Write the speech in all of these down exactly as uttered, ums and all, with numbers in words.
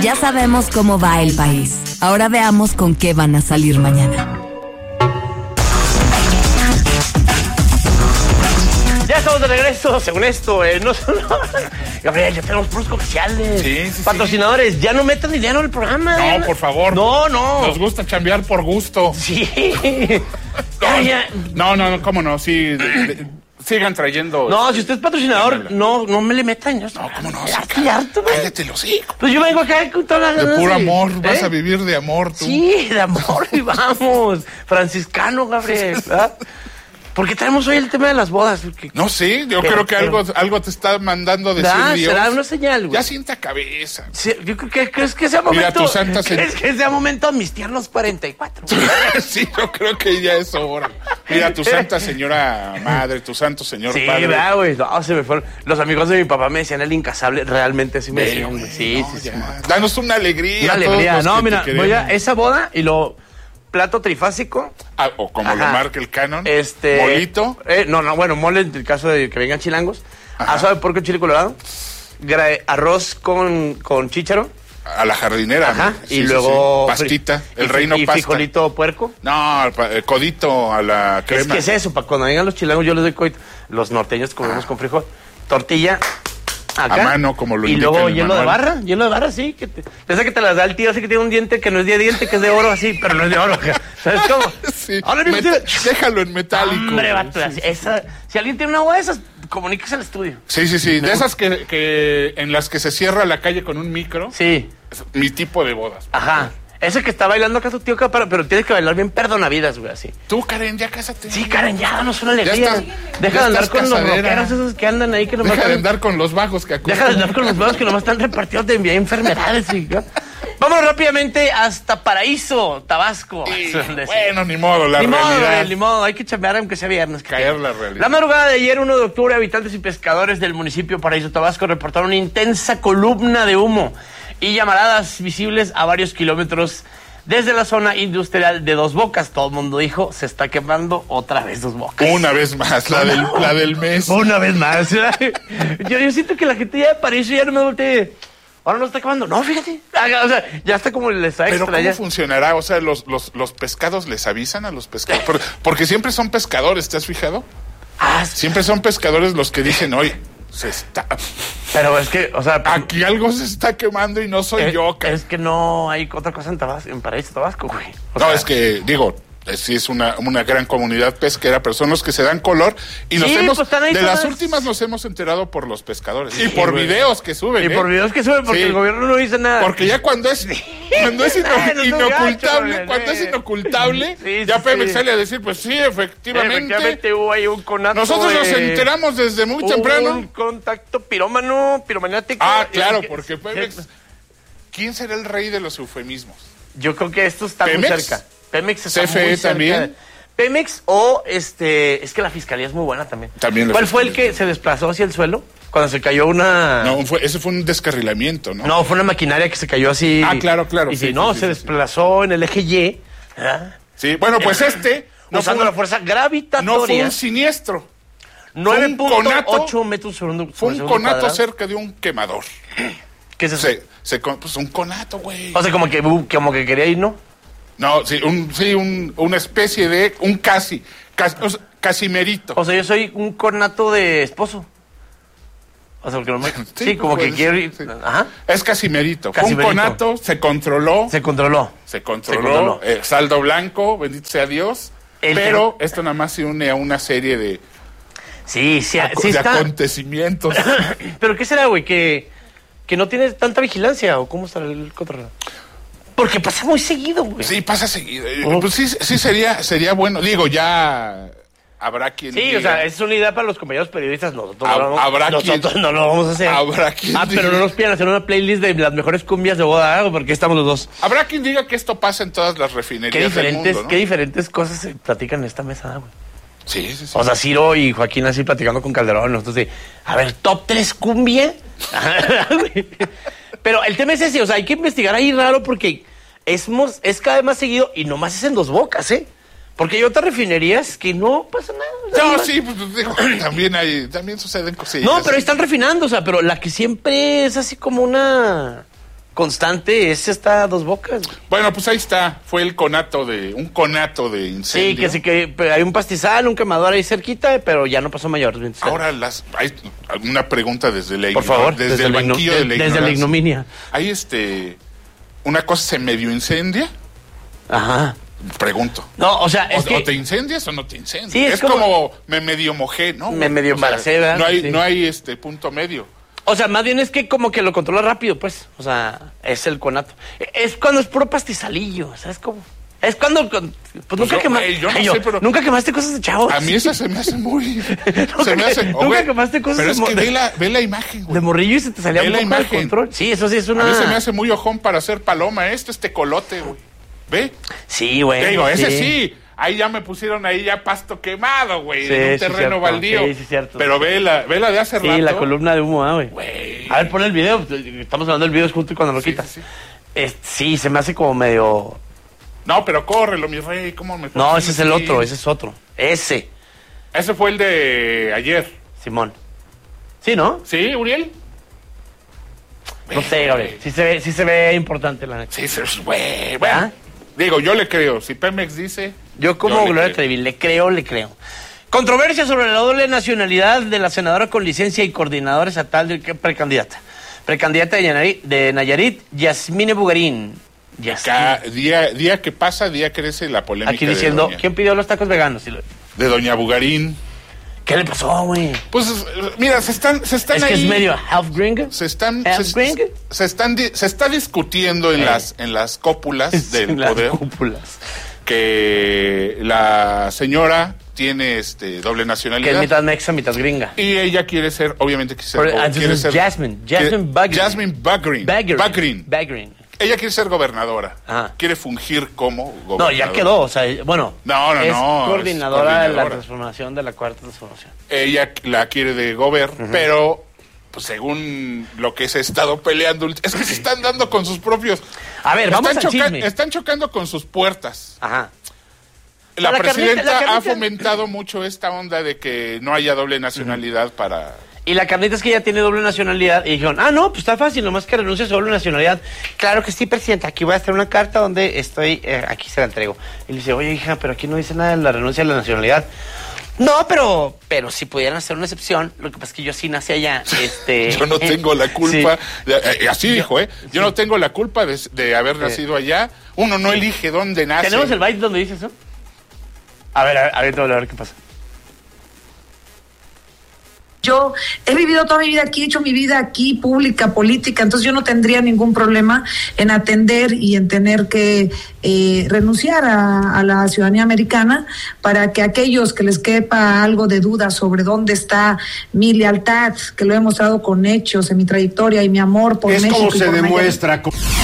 Ya sabemos cómo va el país. Ahora veamos con qué van a salir mañana. Ya estamos de regreso, según esto, eh, no, no, Gabriel, ya tenemos puros comerciales. Sí, sí, patrocinadores, sí. Ya no metan dinero en el programa. No, por favor. No, no. Nos gusta chambear por gusto. Sí. ya, ya. No, no, no, cómo no, sí. De, de, sigan trayendo. No, si usted es patrocinador, no, no me le metan. Yo no, cómo no. Ya Sí, estoy harto, güey. Cállate los hijos. Pues yo vengo acá con toda la... De puro sí. amor, ¿Eh? vas a vivir de amor tú. Sí, de amor, y vamos. Franciscano, Gabriel, ¿verdad? ¿Por qué traemos hoy el tema de las bodas? Porque... No sé, yo ¿Qué? creo que algo, algo te está mandando decir Ah, Dios. será una señal, güey. Ya sienta cabeza. Sí, yo creo que crees que sea momento. Mira, tu santa ¿Crees que sea momento de mis tiernos cuarenta y cuatro? Sí, yo creo que ya es hora. Mira, tu santa señora madre, tu santo señor Sí, padre. ¿verdad, güey? No, se me fueron. Los amigos de mi papá me decían el incasable, realmente sí me Pero, decían, güey. güey, Sí, no, sí, sí. ya. Danos una alegría. Una a todos alegría. los No, que mira, te voy a queremos. esa boda y lo plato trifásico. Ah, o como Ajá. lo marca el canon. Este. Molito. Eh, no, no, bueno, mole en el caso de que vengan chilangos. Ajá. Asado de puerco en chile colorado. Gra- arroz con, con chícharo. A la jardinera. Ajá. ¿no? y Sí, sí, luego. sí. Pastita. fri- El y, reino y pasta. frijolito puerco. No, pa- el codito a la crema. Es que es eso, para cuando vengan los chilangos yo les doy coito. Los norteños comemos Ah. con frijol. Tortilla acá. A mano, como lo Y indica luego el hielo de manual. barra, hielo de barra, sí. Que te, piensa que te las da el tío así que tiene un diente que no es de diente, que es de oro así, pero no es de oro. ¿Sabes cómo? Sí. Ahora mismo Meta- tiene- déjalo en metálico. Hombre, güey. vato, Sí, así, esa, si alguien tiene una agua de esas, comuníquese al estudio. Sí, sí, sí. De esas que, que en las que se cierra la calle con un micro. Sí, Es mi tipo de bodas. ajá. Ese que está bailando acá tu tío, acá, pero, pero tienes que bailar bien perdonavidas, güey, así. Tú, Karen, ya cásate. Sí, Karen, ya danos una alegría. estás- Deja ya de andar estás con los casadera. rockeros esos que andan ahí que nomás Deja de están- andar con los bajos que acusan. Deja de andar con los vagos que nomás están repartidos de enviar enfermedades. Y... Vamos rápidamente hasta Paraíso, Tabasco. Sí, Donde sí. bueno, ni modo, la Ni modo, realidad. güey, ni modo, hay que chambear aunque sea viernes. Caer la realidad. La madrugada de ayer, uno de octubre, habitantes y pescadores del municipio Paraíso, Tabasco, reportaron una intensa columna de humo y llamaradas visibles a varios kilómetros desde la zona industrial de Dos Bocas. Todo el mundo dijo, se está quemando otra vez Dos Bocas. Una vez más, la del, la del mes. Una vez más. yo, yo siento que la gente ya de Paraíso ya no me voltee. Ahora no está quemando. No, fíjate. O sea, ya está como les está Pero extra. ¿cómo ya. funcionará? O sea, los, los, los pescados les avisan a los pescadores. Por- Porque siempre son pescadores, ¿te has fijado? Ah, Siempre son pescadores los que dicen, oye, se está... pero es que, o sea, Aquí algo se está quemando y no soy es, yo, cara. es que no hay otra cosa en Tabasco, en Paraíso, Tabasco, güey. O No, sea, es que, digo, eh, sí es una, una gran comunidad pesquera, pero son los que se dan color y nos Sí, hemos, pues están ahí de todas. las últimas nos hemos enterado por los pescadores y Sí, por güey. videos que suben, Y ¿eh? por videos que suben, porque Sí. el gobierno no dice nada. Porque ya cuando es, cuando es ino- Ay, no seas inocultable, gacho, cuando güey. es inocultable, Sí, ya sí, Pemex sí. sale a decir, pues sí, efectivamente. Efectivamente hubo ahí un conato. Nosotros nos de- enteramos desde muy hubo temprano. un contacto pirómano, piromaniático. Ah, claro, Es que- porque Pemex... ¿Quién será el rey de los eufemismos? Yo creo que esto está ¿Pemex? muy cerca. Pemex está C F E muy cerca. también. Pemex o este, es que la fiscalía es muy buena también. También la ¿Cuál fue el fiscalía. que se desplazó hacia el suelo cuando se cayó una? No, fue, ese fue un descarrilamiento, ¿no? No, fue una maquinaria que se cayó así. Ah, claro, claro, Y sí, si no, sí, se sí, sí. desplazó en el eje Y. ¿verdad? Sí, bueno, pues este... No fue, usando un, la fuerza no fue gravitatoria. un siniestro. nueve punto conato- ocho metros sobre segundo. Fue un sobre segundo conato cuadrado. cerca de un quemador. ¿Qué es eso? Se, se, con- pues un conato, güey. O sea, como que, uh, como que quería ir, ¿no? No, sí, un, sí un, una especie de... Un casi. Casi o sea, casimerito. O sea, yo soy un conato de esposo. O sea, porque no me... Sí, como que pues, quiero ir... sí. Ajá. Es casimerito. Fue un Casimerito. conato, se controló. Se controló. Se controló, Se controló. eh, saldo blanco, bendito sea Dios. El pero tema- esto nada más se une a una serie de, Sí, sí, aco- sí de está... acontecimientos. ¿Pero qué será, güey? ¿Que, que no tiene tanta vigilancia o cómo estará el control? Porque pasa muy seguido, güey. Sí, pasa seguido. Eh, Oh. Pues sí, sí sería, sería bueno. Digo, ya habrá quien Sí, diga. o sea, es una idea para los compañeros periodistas. Nosotros, Hab- no, lo vamos- habrá nosotros quien- no lo vamos a hacer. habrá quien Ah, pero diga. no nos pidan hacer una playlist de las mejores cumbias de boda, ¿eh? Porque estamos los dos. Habrá quien diga que esto pasa en todas las Qué refinerías del diferentes, mundo, ¿no? qué diferentes cosas se platican en esta mesa, güey. Sí, sí, sí. O sea, Ciro y Joaquín así platicando con Calderón. Nosotros de, a ver, top tres cumbia. Pero el tema es ese, o sea, hay que investigar ahí raro porque es, mos- es cada vez más seguido y nomás es en Dos Bocas, ¿eh? Porque hay otras refinerías que no pasa nada. o sea, No, sí, pues digo, también hay, también suceden cosillas. No, pero ahí están refinando, o sea, pero la que siempre es así como una... constante es esta Dos Bocas. Bueno, pues ahí está, fue el conato de, un conato de incendio. Sí, que sí que hay un pastizal, un quemador ahí cerquita, pero ya no pasó mayor. Ahora las, hay una pregunta desde la Por favor, desde, desde el la igno- banquillo de, de- la desde la ignorancia. ignominia. Hay este, una cosa se medio incendia, Ajá. pregunto. No, o sea, es o, que... o te incendias o no te incendias. Sí, es es como, como- me medio mojé, ¿no? Me medio O sea, embaracé, ¿verdad? No hay, Sí. no hay este punto medio. O sea, más bien es que como que lo controla rápido, pues. O sea, es el conato. Es cuando es puro pastizalillo, ¿sabes cómo? Es cuando... Pues, Pues nunca yo, quemaste... güey, yo no sé, pero- Nunca quemaste cosas de chavos. A mí esa se me hace muy... Nunca se me que- hace... nunca güey, quemaste cosas Pero es de que mo- ve la, ve la imagen, güey. De morrillo y se te salía Ve un la poco de imagen. control. Sí, eso sí es una... A mí se me hace muy ojón para hacer paloma esto, este colote, güey. ¿Ve? Sí, güey. Te digo, ese sí. Ahí ya me pusieron ahí ya pasto quemado, güey, Sí, en un sí, terreno cierto. baldío. Sí, sí, cierto. Pero ve la, ve la de hace Sí, rato. la columna de humo, ah, güey. Güey. A ver, pon el video. Estamos hablando del video justo cuando lo Sí, quitas. sí, sí. Es- sí, se me hace como medio... No, pero córrelo, mi rey, ¿cómo me No, ese es el Sí. otro, ese es otro. Ese, Ese fue el de ayer. Simón. Sí, ¿no? ¿Sí, Uriel? No sé, Gabriel. Sí se ve, sí se ve importante, la neta. Sí, sí, güey. ¿Ah? Bueno, digo, yo le creo. Si Pemex dice... Yo como yo le Gloria creo. Trevi, le creo, le creo. Controversia sobre la doble nacionalidad de la senadora con licencia y coordinadora estatal de precandidata. Precandidata de Nayarit, de Nayarit Yasmine Bugarín. Yasmine. Ca- día, día que pasa, día crece la polémica Aquí de diciendo, doña, ¿quién pidió los tacos veganos? Y lo- de doña Bugarín. ¿Qué le pasó, güey? Pues, mira, se están, se están Es que ahí... es medio half gringo. Se están, half se, gringo. se están, di- se está discutiendo en Eh. las, en las cópulas del En las poder cúpulas. que la señora tiene este doble Que es nacionalidad. mitad mexa, mitad gringa. Y ella quiere ser, obviamente quiere ser, Pero, go- entonces quiere es ser Jasmine, Jasmine quiere- Bagrin. Jasmine Bagrin. Bagrin. Bagrin. Bagrin. Ella quiere ser gobernadora. Ajá. Quiere fungir como No, gobernadora. ya quedó, o sea, bueno. No, no, es no, es coordinadora de la coordinadora. transformación de la cuarta transformación. Ella la quiere de gober, pero pues, según lo que se ha estado peleando, es que se están dando con sus propios. A ver, vamos están, al choca- chisme. están chocando con sus puertas. Ajá. La, La carnita- presidenta la ha carnita- fomentado mucho esta onda de que no haya doble nacionalidad para... Y la carnita es que ella tiene doble nacionalidad. Y dijeron, ah, no, pues está fácil, nomás que renuncia a su doble nacionalidad. Claro que sí, presidenta, aquí voy a hacer una carta donde estoy, eh, aquí se la entrego. Y le dice, oye, hija, pero aquí no dice nada de la renuncia a la nacionalidad. No, pero, pero si pudieran hacer una excepción, lo que pasa es que yo sí nací allá. Este, Yo no tengo la culpa, Sí. de- eh, así dijo, ¿eh? Yo no tengo la culpa de, de haber nacido allá. Uno no elige dónde nace. ¿Tenemos el byte donde dice eso? A ver, a ver, a ver, a ver qué pasa. Yo he vivido toda mi vida aquí, he hecho mi vida aquí, pública, política, entonces yo no tendría ningún problema en atender y en tener que eh, renunciar a, a la ciudadanía americana para que aquellos que les quepa algo de duda sobre dónde está mi lealtad, que lo he mostrado con hechos en mi trayectoria y mi amor por Es México. como y se por Nayarit. demuestra.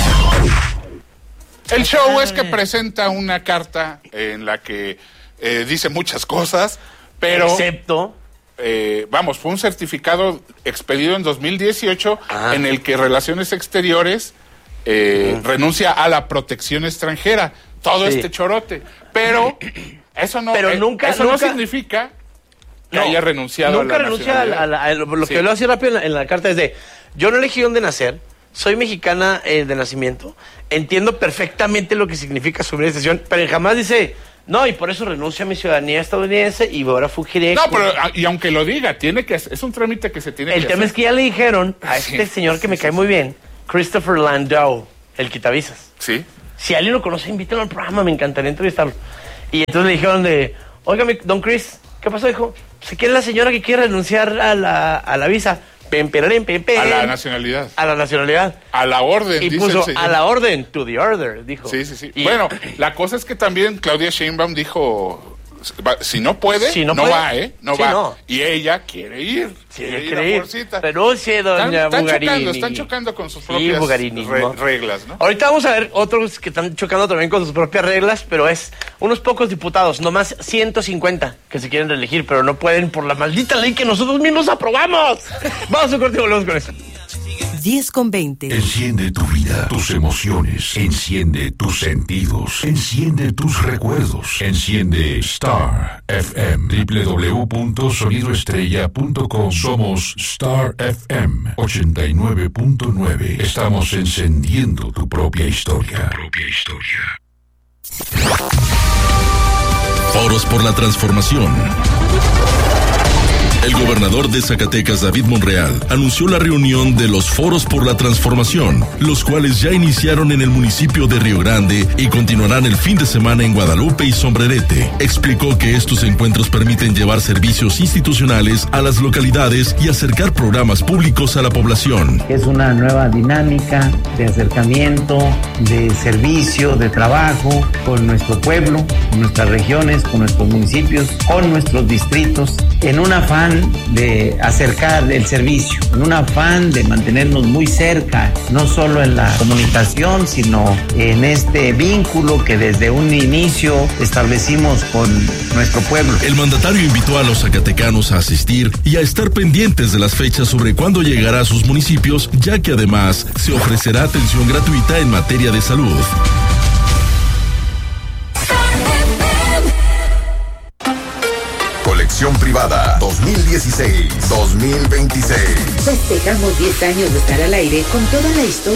El show es que presenta una carta en la que eh, dice muchas cosas, pero... Excepto... Eh, vamos, fue un certificado expedido en dos mil dieciocho Ah. en el que Relaciones Exteriores eh, renuncia a la protección extranjera. Todo Sí. este chorote. Pero eso no, Pero eh, nunca- eso nunca- no significa que No, haya renunciado nunca a la renuncia a, la- a la- a lo, lo Sí. que leo así rápido en la, en la carta es de, yo no elegí dónde nacer, soy mexicana eh, de nacimiento, entiendo perfectamente lo que significa su decisión, pero jamás dice, no, y por eso renuncio a mi ciudadanía estadounidense y ahora fugiré. No, con-". pero a- y aunque lo diga, tiene que es un trámite que se tiene El que tema hacer. es que ya le dijeron a Sí, este señor que sí, me sí, cae sí. muy bien, Christopher Landau, el quitavisas. Sí. Si alguien lo conoce, invítalo al programa, me encantaría entrevistarlo. Y entonces le dijeron de, oiga, mi- don Chris, ¿qué pasó, hijo? ¿Se quiere la señora que quiere renunciar a la, a la visa? Pem, perarem, pem, pem. A la nacionalidad. A la nacionalidad. A la orden, Y dice puso, el señor. a la orden, to the order, dijo. Sí, sí, sí. Y- Bueno, la cosa es que también Claudia Sheinbaum dijo, va- si no puede, Si no no, puede. va, ¿eh? No Sí, va. no. Y ella quiere ir. Sí, quiere ir quiere a ir. fuercita. Renuncie, Están, doña están Bugarini. chocando, están chocando con sus Sí, propias bugarinismo. re- reglas, ¿no? Ahorita vamos a ver otros que están chocando también con sus propias reglas, pero es unos pocos diputados, nomás ciento cincuenta que se quieren reelegir, pero no pueden por la maldita ley que nosotros mismos aprobamos. Vamos a corte y volvemos con eso. las diez con veinte. Enciende tu vida, tus emociones, enciende tus sentidos, enciende tus recuerdos, enciende Star F M, doble u doble u doble u punto sonido estrella punto com. Somos Star F M ochenta y nueve punto nueve. Estamos encendiendo tu propia historia. Tu propia historia. Foros por la transformación. El gobernador de Zacatecas, David Monreal, anunció la reunión de los Foros por la Transformación, los cuales ya iniciaron en el municipio de Río Grande y continuarán el fin de semana en Guadalupe y Sombrerete. Explicó que estos encuentros permiten llevar servicios institucionales a las localidades y acercar programas públicos a la población. Es una nueva dinámica de acercamiento, de servicio, de trabajo con nuestro pueblo, con nuestras regiones, con nuestros municipios, con nuestros distritos, en un afán de acercar el servicio, en un afán de mantenernos muy cerca, no solo en la comunicación, sino en este vínculo que desde un inicio establecimos con nuestro pueblo. El mandatario invitó a los zacatecanos a asistir y a estar pendientes de las fechas sobre cuándo llegará a sus municipios, ya que además se ofrecerá atención gratuita en materia de salud. Colección privada dos mil dieciséis dos mil veintiséis. Festejamos diez años de estar al aire con toda la historia